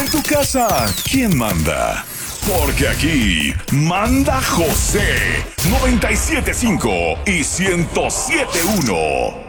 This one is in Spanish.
tu casa, ¿quién manda? Porque aquí manda José 97.5 y 107.1.